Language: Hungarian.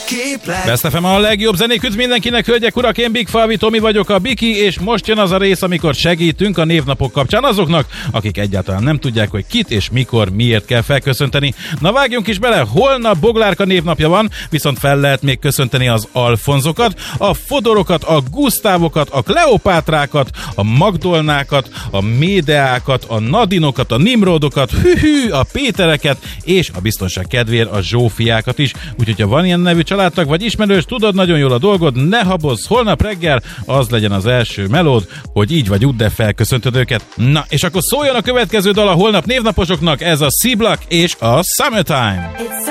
Best FM a legjobb zenék, üdv mindenkinek, hölgyek, urak, én Big Falvi Tomi vagyok, a Biki, és most jön az a rész, amikor segítünk a névnapok kapcsán azoknak, akik egyáltalán nem tudják, hogy kit és mikor, miért kell felköszönteni. Na vágjunk is bele, holnap Boglárka névnapja van, viszont fel lehet még köszönteni az Alfonzokat, a Fodorokat, a Gusztávokat, a Kleopátrákat, a Magdolnákat, a Médeákat, a Nadinokat, a Nimrodokat, a Pétereket, és a biztonság kedvéért a Zsófiákat is. Úgyhogy ha van ilyen nevű családtag vagy ismerős, tudod nagyon jól a dolgod, ne habozz, holnap reggel az legyen az első melód, hogy így vagy úgy, de felköszöntöd őket. Na, és akkor szóljon a következő dal a holnap névnaposoknak, ez a C-Block és a Summertime.